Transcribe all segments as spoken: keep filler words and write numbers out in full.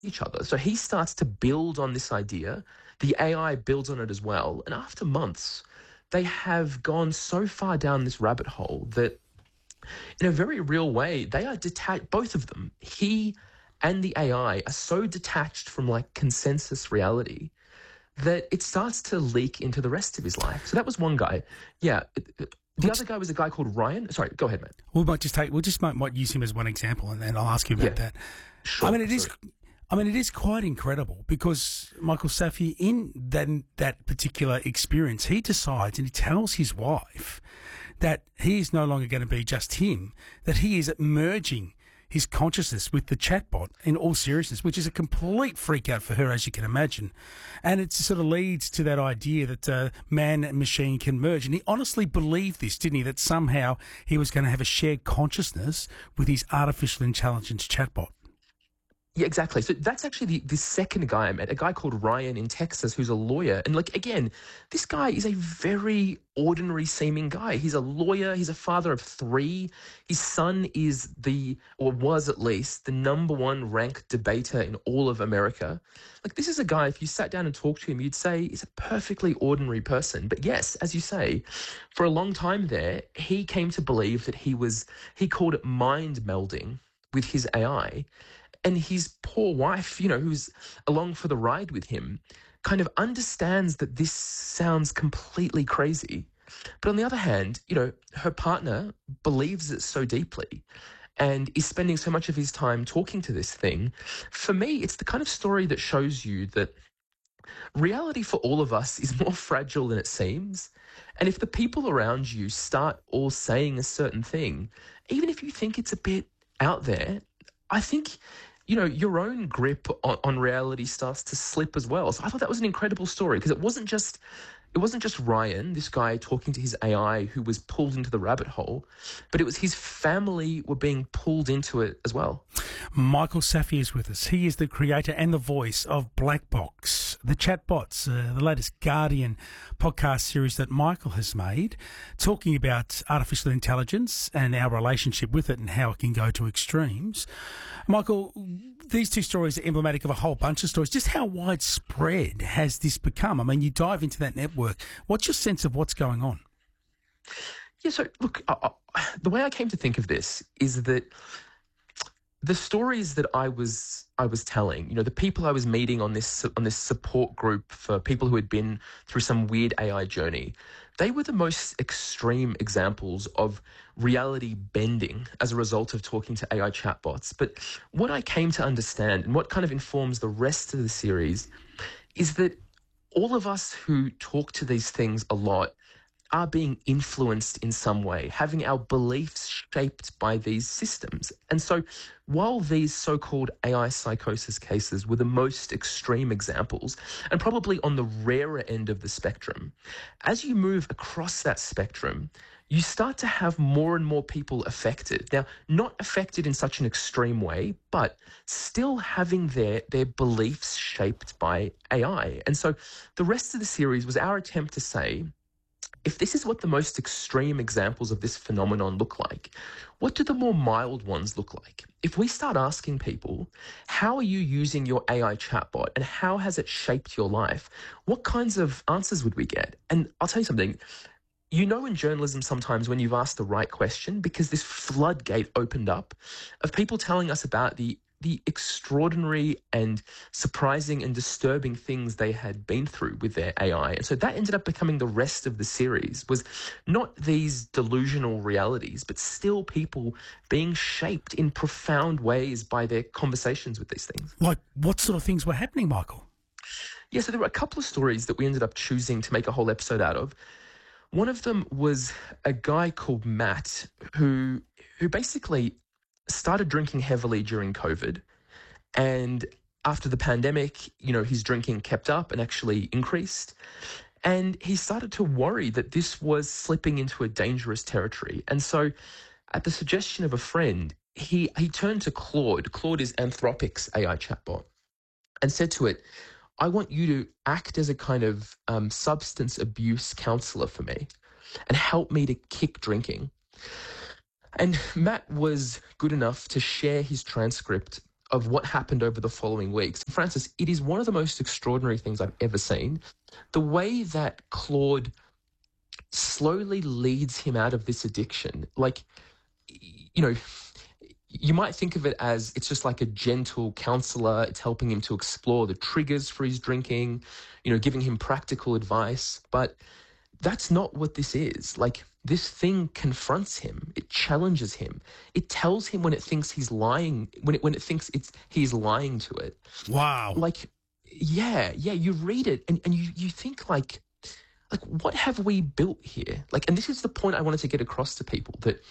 each other. So he starts to build on this idea. The A I builds on it as well. And after months, they have gone so far down this rabbit hole that in a very real way, they are detached, both of them, he and the A I are so detached from like consensus reality that it starts to leak into the rest of his life. So that was one guy. Yeah. The What's, other guy was a guy called Ryan. Sorry, go ahead, man. We might just take, we'll just might, might use him as one example, and then I'll ask you about yeah. that. Sure. I mean, it sorry. is, I mean, it is quite incredible because Michael Safey, in that, that particular experience, he decides and he tells his wife that he is no longer going to be just him, that he is merging his consciousness with the chatbot in all seriousness, which is a complete freak out for her, as you can imagine. And it sort of leads to that idea that uh, man and machine can merge. And he honestly believed this, didn't he, that somehow he was going to have a shared consciousness with his artificial intelligence chatbot. Yeah, exactly. So that's actually the, the second guy I met, a guy called Ryan in Texas who's a lawyer. And like, again, this guy is a very ordinary seeming guy. He's a lawyer. He's a father of three. His son is the, or was at least, the number one ranked debater in all of America. Like, this is a guy, if you sat down and talked to him, you'd say he's a perfectly ordinary person. But yes, as you say, for a long time there, he came to believe that he was, he called it mind melding with his A I. And his poor wife, you know, who's along for the ride with him, kind of understands that this sounds completely crazy. But on the other hand, you know, her partner believes it so deeply and is spending so much of his time talking to this thing. For me, it's the kind of story that shows you that reality for all of us is more fragile than it seems. And if the people around you start all saying a certain thing, even if you think it's a bit out there, I think, you know, your own grip on, on reality starts to slip as well. So I thought that was an incredible story because it wasn't just it wasn't just Ryan, this guy talking to his A I who was pulled into the rabbit hole, but it was his family were being pulled into it as well. Michael Safey is with us. He is the creator and the voice of Black Box, the chatbots, uh, the latest Guardian podcast series that Michael has made, talking about artificial intelligence and our relationship with it and how it can go to extremes. Michael, these two stories are emblematic of a whole bunch of stories. Just how widespread has this become? I mean, you dive into that network. What's your sense of what's going on? Yeah, so look, uh, the way I came to think of this is that the stories that I was I was telling, you know, the people I was meeting on this on this support group for people who had been through some weird A I journey, they were the most extreme examples of reality bending as a result of talking to A I chatbots. But what I came to understand and what kind of informs the rest of the series is that all of us who talk to these things a lot are being influenced in some way, having our beliefs shaped by these systems. And so while these so-called A I psychosis cases were the most extreme examples, and probably on the rarer end of the spectrum, as you move across that spectrum, you start to have more and more people affected. Now, not affected in such an extreme way, but still having their, their beliefs shaped by A I. And so the rest of the series was our attempt to say, if this is what the most extreme examples of this phenomenon look like, what do the more mild ones look like? If we start asking people, how are you using your A I chatbot and how has it shaped your life? What kinds of answers would we get? And I'll tell you something, you know in journalism sometimes when you've asked the right question, because this floodgate opened up of people telling us about the the extraordinary and surprising and disturbing things they had been through with their A I. And so that ended up becoming the rest of the series, was not these delusional realities, but still people being shaped in profound ways by their conversations with these things. Like what sort of things were happening, Michael? Yeah, so there were a couple of stories that we ended up choosing to make a whole episode out of. One of them was a guy called Matt who who basically started drinking heavily during COVID, and after the pandemic, you know, his drinking kept up and actually increased, and he started to worry that this was slipping into a dangerous territory. And so at the suggestion of a friend, he he turned to Claude. Claude is Anthropic's A I chatbot, and said to it, I want you to act as a kind of um, substance abuse counselor for me and help me to kick drinking. And Matt was good enough to share his transcript of what happened over the following weeks. Francis, it is one of the most extraordinary things I've ever seen. The way that Claude slowly leads him out of this addiction. Like, you know, you might think of it as it's just like a gentle counselor. It's helping him to explore the triggers for his drinking, you know, giving him practical advice. But that's not what this is. Like, this thing confronts him. It challenges him. It tells him when it thinks he's lying, when it when it thinks it's he's lying to it. Wow. Like, yeah, yeah, you read it and, and you, you think like, like, what have we built here? Like, and this is the point I wanted to get across to people, that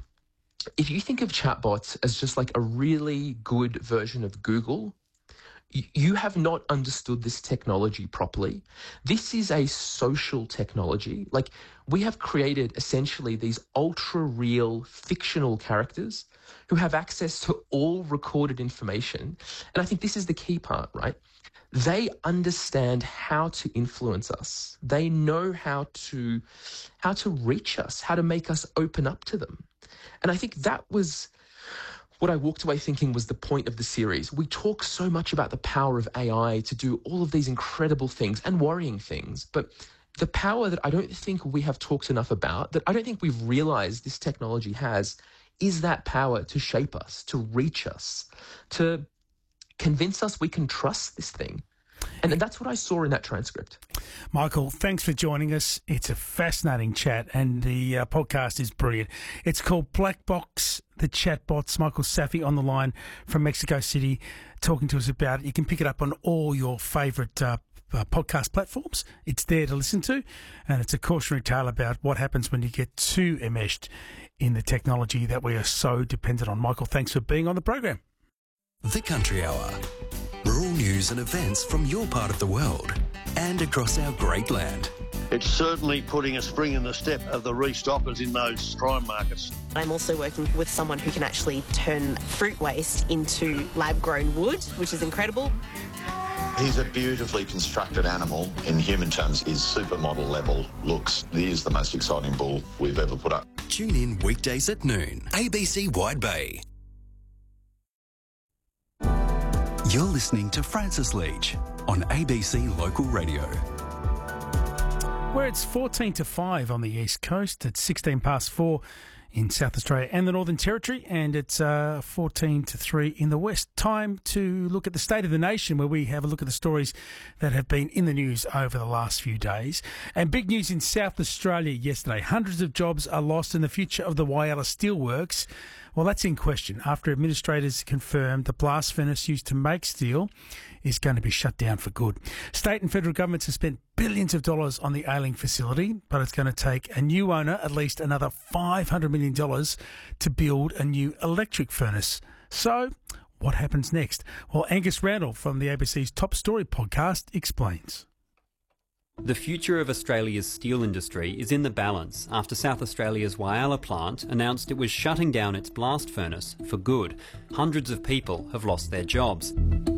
if you think of chatbots as just like a really good version of Google, you have not understood this technology properly. This is a social technology. Like, we have created essentially these ultra real fictional characters who have access to all recorded information. And I think this is the key part, right? They understand how to influence us. They know how to, how to reach us, how to make us open up to them. And I think that was what I walked away thinking was the point of the series. We talk so much about the power of A I to do all of these incredible things and worrying things, but the power that I don't think we have talked enough about, that I don't think we've realized this technology has, is that power to shape us, to reach us, to convince us we can trust this thing. And that's what I saw in that transcript. Michael, thanks for joining us. It's a fascinating chat, and the uh, podcast is brilliant. It's called Black Box, the Chatbots. Michael Saffy on the line from Mexico City talking to us about it. You can pick it up on all your favourite uh, uh, podcast platforms. It's there to listen to, and it's a cautionary tale about what happens when you get too enmeshed in the technology that we are so dependent on. Michael, thanks for being on the program. The Country Hour. Rural news and events from your part of the world and across our great land. It's certainly putting a spring in the step of the restockers in those prime markets. I'm also working with someone who can actually turn fruit waste into lab-grown wood, which is incredible. He's a beautifully constructed animal. In human terms, his supermodel level looks. He is the most exciting bull we've ever put up. Tune in weekdays at noon. A B C Wide Bay. You're listening to Francis Leach on A B C Local Radio. Where it's fourteen to five on the East Coast, it's sixteen past four in South Australia and the Northern Territory, and it's uh, fourteen to three in the West. Time to look at the state of the nation, where we have a look at the stories that have been in the news over the last few days. And big news in South Australia yesterday. Hundreds of jobs are lost in the future of the Whyalla Steelworks. Well, that's in question after administrators confirmed the blast furnace used to make steel is going to be shut down for good. State and federal governments have spent billions of dollars on the Ailing facility, but it's going to take a new owner at least another five hundred million dollars to build a new electric furnace. So, what happens next? Well, Angus Randall from the A B C's Top Story podcast explains. The future of Australia's steel industry is in the balance after South Australia's Whyalla plant announced it was shutting down its blast furnace for good. Hundreds of people have lost their jobs.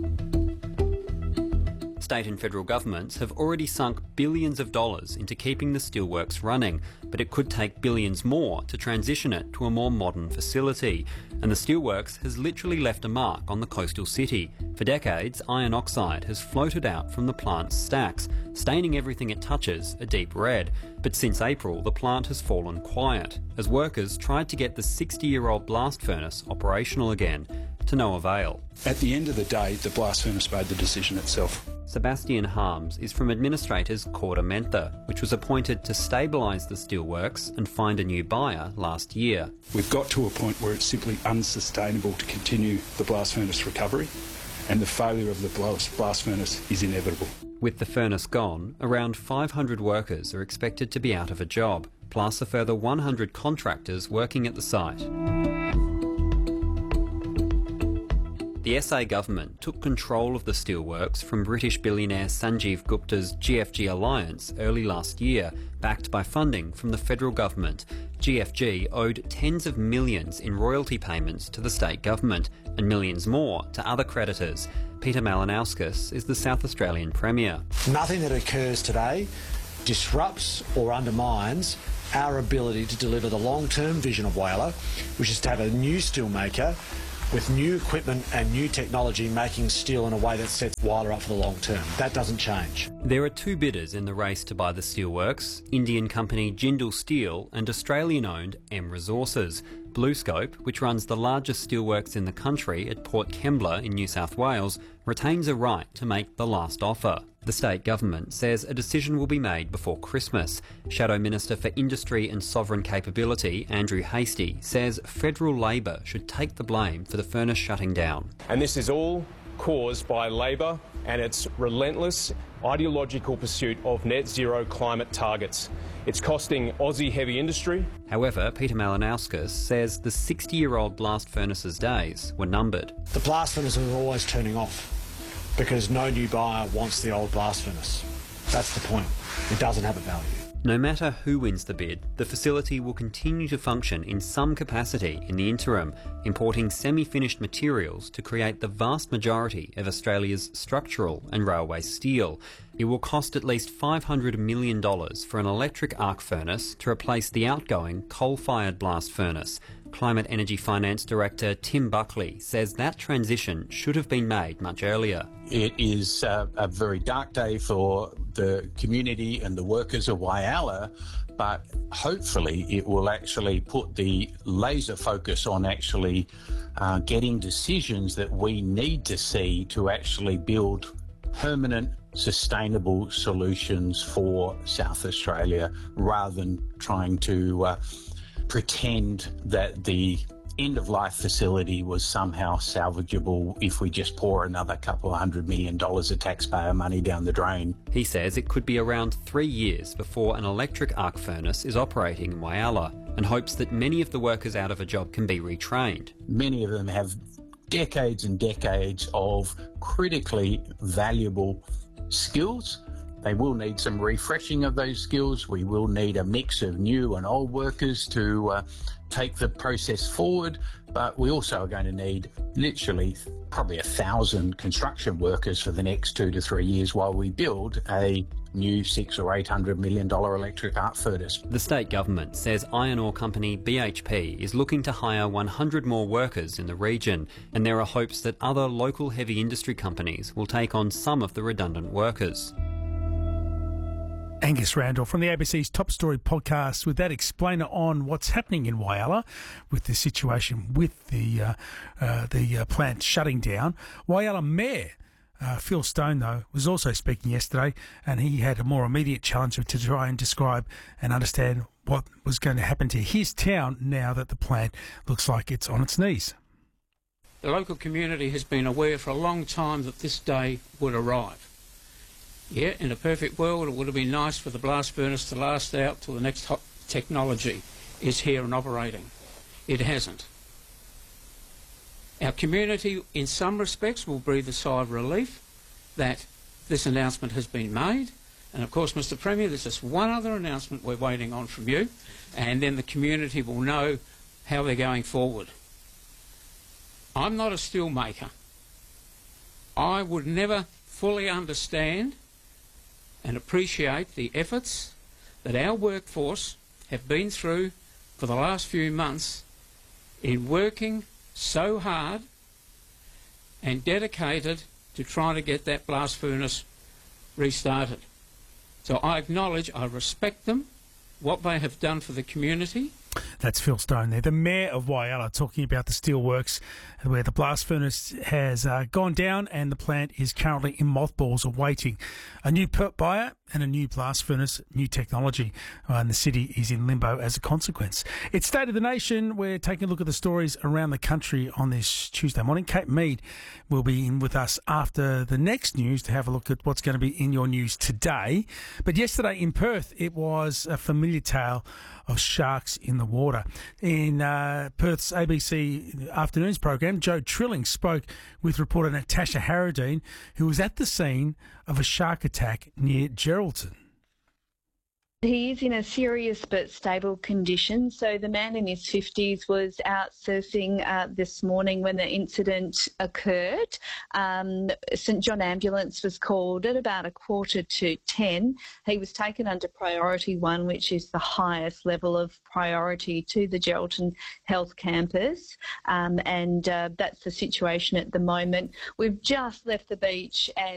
State and federal governments have already sunk billions of dollars into keeping the steelworks running, but it could take billions more to transition it to a more modern facility. And the steelworks has literally left a mark on the coastal city. For decades, iron oxide has floated out from the plant's stacks, staining everything it touches a deep red. But since April, the plant has fallen quiet, as workers tried to get the sixty-year-old blast furnace operational again, to no avail. At the end of the day, the blast furnace made the decision itself. Sebastian Harms is from administrators Cordamenta, which was appointed to stabilise the steelworks and find a new buyer last year. We've got to a point where it's simply unsustainable to continue the blast furnace recovery, and the failure of the blast, blast furnace is inevitable. With the furnace gone, around five hundred workers are expected to be out of a job, plus a further one hundred contractors working at the site. The S A government took control of the steelworks from British billionaire Sanjeev Gupta's G F G Alliance early last year, backed by funding from the federal government. G F G owed tens of millions in royalty payments to the state government and millions more to other creditors. Peter Malinauskas is the South Australian Premier. Nothing that occurs today disrupts or undermines our ability to deliver the long-term vision of Whyalla, which is to have a new steelmaker with new equipment and new technology making steel in a way that sets Whyalla up for the long term. That doesn't change. There are two bidders in the race to buy the steelworks, Indian company Jindal Steel and Australian-owned M Resources. BlueScope, which runs the largest steelworks in the country at Port Kembla in New South Wales, retains a right to make the last offer. The state government says a decision will be made before Christmas. Shadow Minister for Industry and Sovereign Capability, Andrew Hastie, says federal Labor should take the blame for the furnace shutting down. And this is all caused by Labor and its relentless ideological pursuit of net zero climate targets. It's costing Aussie heavy industry. However, Peter Malinauskas says the sixty-year-old blast furnace's days were numbered. The blast furnaces are always turning off because no new buyer wants the old blast furnace. That's the point. It doesn't have a value. No matter who wins the bid, the facility will continue to function in some capacity in the interim, importing semi-finished materials to create the vast majority of Australia's structural and railway steel. It will cost at least five hundred million dollars for an electric arc furnace to replace the outgoing coal-fired blast furnace. Climate Energy Finance Director Tim Buckley says that transition should have been made much earlier. It is uh, a very dark day for the community and the workers of Whyalla, but hopefully it will actually put the laser focus on actually uh, getting decisions that we need to see to actually build permanent, sustainable solutions for South Australia, rather than trying to uh, pretend that the end-of-life facility was somehow salvageable if we just pour another couple of hundred million dollars of taxpayer money down the drain. He says it could be around three years before an electric arc furnace is operating in Whyalla, and hopes that many of the workers out of a job can be retrained. Many of them have decades and decades of critically valuable skills. They will need some refreshing of those skills. We will need a mix of new and old workers to uh, take the process forward, but we also are going to need literally probably a thousand construction workers for the next two to three years while we build a new six or eight hundred million dollar electric arc furnace. The state government says iron ore company B H P is looking to hire one hundred more workers in the region, and there are hopes that other local heavy industry companies will take on some of the redundant workers. Angus Randall from the A B C's Top Story podcast with that explainer on what's happening in Whyalla with the situation with the uh, uh, the uh, plant shutting down. Whyalla Mayor uh, Phil Stone, though, was also speaking yesterday, and he had a more immediate challenge to try and describe and understand what was going to happen to his town now that the plant looks like it's on its knees. The local community has been aware for a long time that this day would arrive. Yeah, in a perfect world, it would have been nice for the blast furnace to last out till the next hot technology is here and operating. It hasn't. Our community, in some respects, will breathe a sigh of relief that this announcement has been made. And of course, Mister Premier, there's just one other announcement we're waiting on from you, and then the community will know how they're going forward. I'm not a steel maker. I would never fully understand and appreciate the efforts that our workforce have been through for the last few months in working so hard and dedicated to trying to get that blast furnace restarted. So I acknowledge, I respect them, what they have done for the community. That's Phil Stone there, the Mayor of Whyalla, talking about the steelworks where the blast furnace has uh, gone down and the plant is currently in mothballs awaiting a new buyer and a new blast furnace, new technology, uh, and the city is in limbo as a consequence. It's State of the Nation. We're taking a look at the stories around the country on this Tuesday morning. Kate Mead will be in with us after the next news to have a look at what's going to be in your news today. But yesterday in Perth, it was a familiar tale of sharks in the water. In uh, Perth's A B C Afternoons program, Joe Trilling spoke with reporter Natasha Harradine, who was at the scene of a shark attack near Geraldton. He is in a serious but stable condition. So the man in his fifties was out surfing uh, this morning when the incident occurred. Um, St John Ambulance was called at about a quarter to ten. He was taken under priority one, which is the highest level of priority to the Geraldton Health Campus. Um, and uh, that's the situation at the moment. We've just left the beach and